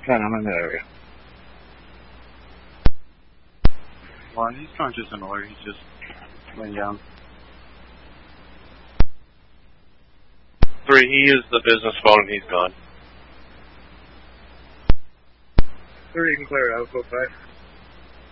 I'm in the area. 1, he's conscious and aware. He's just laying down. 3, he used the business phone and he's gone. 3, you can clear it out. Go 5.